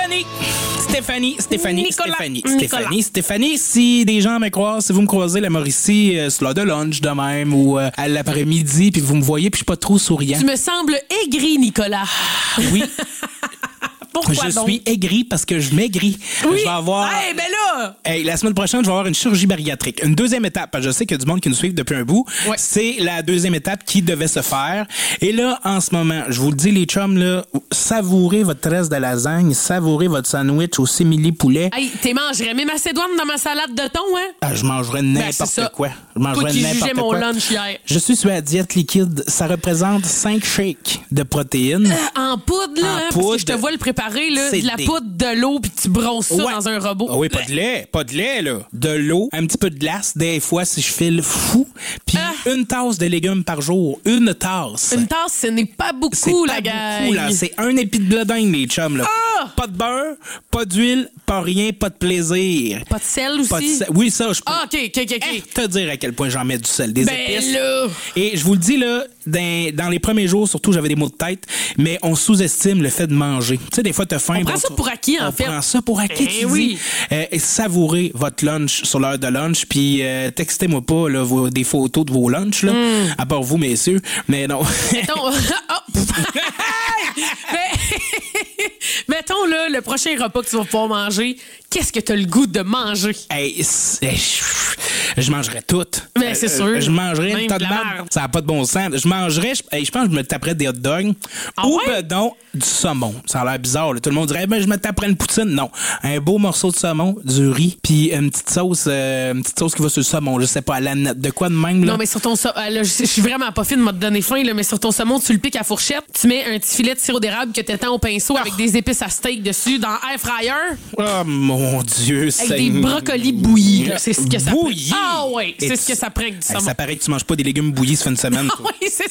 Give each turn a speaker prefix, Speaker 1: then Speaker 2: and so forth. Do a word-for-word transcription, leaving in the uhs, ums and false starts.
Speaker 1: Stéphanie! Stéphanie, Stéphanie,
Speaker 2: Nicolas.
Speaker 1: Stéphanie,
Speaker 2: Nicolas.
Speaker 1: Stéphanie, Stéphanie, si des gens me croisent, si vous me croisez la Mauricie, euh, sur l'heure de lunch de même ou euh, à l'après-midi, puis vous me voyez, puis je suis pas trop souriant.
Speaker 2: Tu me sembles aigri, Nicolas.
Speaker 1: Oui.
Speaker 2: Pourquoi
Speaker 1: je
Speaker 2: donc?
Speaker 1: suis aigri parce que je maigris.
Speaker 2: Oui.
Speaker 1: Je vais avoir.
Speaker 2: Hey, ben là!
Speaker 1: Hey, la semaine prochaine, je vais avoir une chirurgie bariatrique. Une deuxième étape, parce que je sais qu'il y a du monde qui nous suit depuis un bout.
Speaker 2: Ouais.
Speaker 1: C'est la deuxième étape qui devait se faire. Et là, en ce moment, je vous le dis, les chums, là, savourez votre reste de lasagne, savourez votre sandwich au simili poulet.
Speaker 2: Hey, t'es mangerais mes macédoines dans ma salade de thon, hein?
Speaker 1: Ah, je mangerais
Speaker 2: Ben,
Speaker 1: n'importe
Speaker 2: c'est ça.
Speaker 1: quoi. Je
Speaker 2: Toi
Speaker 1: mangerais
Speaker 2: qui
Speaker 1: n'importe
Speaker 2: jugeais mon
Speaker 1: quoi.
Speaker 2: lunch hier.
Speaker 1: Je suis sur la diète liquide. Ça représente cinq shakes de protéines.
Speaker 2: En poudre, là,
Speaker 1: En
Speaker 2: hein, parce
Speaker 1: poudre.
Speaker 2: que je te vois le préparer, là,
Speaker 1: C'est
Speaker 2: de la
Speaker 1: des-
Speaker 2: poudre, de l'eau, puis tu brosses ça
Speaker 1: Ouais.
Speaker 2: dans un robot.
Speaker 1: Ah oui, pas de lait, pas de lait, là. De l'eau, un petit peu de glace, des fois, si je file fou. Puis
Speaker 2: Ah.
Speaker 1: une tasse de légumes par jour. Une tasse.
Speaker 2: Une tasse, ce n'est pas beaucoup,
Speaker 1: C'est
Speaker 2: la
Speaker 1: pas
Speaker 2: gang.
Speaker 1: beaucoup, là. C'est un épi de blé d'Inde, les chums, là.
Speaker 2: Ah!
Speaker 1: Pas de beurre, pas d'huile, pas rien, pas de plaisir.
Speaker 2: Pas de sel aussi?
Speaker 1: Pas de sel. Oui, ça, je peux
Speaker 2: Ah, OK, OK, OK, OK.
Speaker 1: te dire à quel point j'en mets du sel, des
Speaker 2: Ben
Speaker 1: épices.
Speaker 2: là!
Speaker 1: Et je vous le dis, là, dans, dans les premiers jours, surtout, j'avais des maux de tête, mais on sous-estime le fait de manger. Tu sais, des fois, t'as faim.
Speaker 2: On prend
Speaker 1: bon,
Speaker 2: ça
Speaker 1: tu-
Speaker 2: pour acquis, en
Speaker 1: on
Speaker 2: fait.
Speaker 1: prend ça pour acquis,
Speaker 2: Eh
Speaker 1: tu
Speaker 2: oui.
Speaker 1: dis. Euh, et savourez votre lunch sur l'heure de lunch, puis euh, textez-moi pas là, vos, des photos de vos lunchs, là,
Speaker 2: Hmm.
Speaker 1: à part vous, messieurs. Mais non.
Speaker 2: Mettons... Oh! Mais- Mettons, là, le prochain repas que tu vas pouvoir manger, qu'est-ce que t'as le goût de manger?
Speaker 1: Hey, c'est- je, je mangerais tout.
Speaker 2: Mais c'est sûr.
Speaker 1: Euh, Je mangerais
Speaker 2: Même
Speaker 1: une tas de
Speaker 2: la
Speaker 1: marde.
Speaker 2: merde.
Speaker 1: Ça n'a pas de bon sens. Je mangerais, je, hey, je pense que je me taperais des hot dogs.
Speaker 2: Ah
Speaker 1: ou
Speaker 2: ouais?
Speaker 1: ben donc, du saumon. Ça a l'air bizarre. Là. Tout le monde dirait, ben, je me taperais une poutine. Non. Un beau morceau de saumon, du riz, puis une petite sauce, euh, une petite sauce qui va sur le saumon. Je sais pas, à la note. De quoi de même, là?
Speaker 2: Non, mais sur ton saumon, je je suis vraiment pas fine de te donner faim, là, mais sur ton saumon, tu le piques à fourchette, tu mets un petit filet de sirop d'érable que t'étends au pinceau avec des épices à steak dessus dans air fryer
Speaker 1: Oh, mon Dieu,
Speaker 2: avec des
Speaker 1: Seigneur.
Speaker 2: brocolis bouillis. là. C'est ce que ça
Speaker 1: Bouillis?
Speaker 2: prend. Ah ouais,
Speaker 1: Et
Speaker 2: c'est ce
Speaker 1: tu-
Speaker 2: que ça prend avec du
Speaker 1: Hey,
Speaker 2: saumon.
Speaker 1: ça paraît que tu manges pas des légumes bouillis, ça fait une semaine.
Speaker 2: Ah
Speaker 1: toi.
Speaker 2: oui, c'est